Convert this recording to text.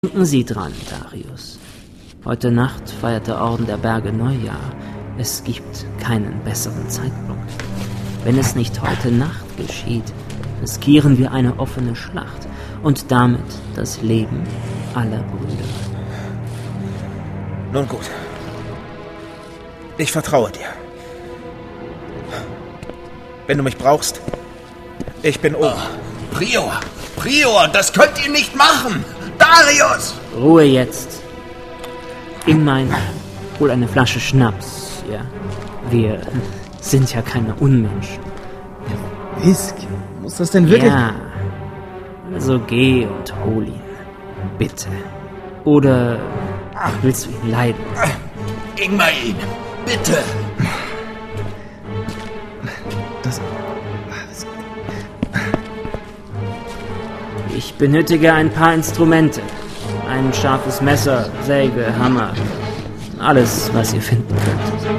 Denken Sie dran, Darius. Heute Nacht feiert der Orden der Berge Neujahr. Es gibt keinen besseren Zeitpunkt. Wenn es nicht heute Nacht geschieht, riskieren wir eine offene Schlacht und damit das Leben aller Brüder. Nun gut. Ich vertraue dir. Wenn du mich brauchst, ich bin oben. Prior, das könnt ihr nicht machen! Darius! Ruhe jetzt. Ingmar, hol eine Flasche Schnaps, ja. Wir sind ja keine Unmenschen. Whisky? Muss das denn wirklich... Ja, also geh und hol ihn. Bitte. Oder willst du ihn leiden? Ingmar, bitte! Ich benötige ein paar Instrumente. Ein scharfes Messer, Säge, Hammer. Alles, was ihr finden könnt.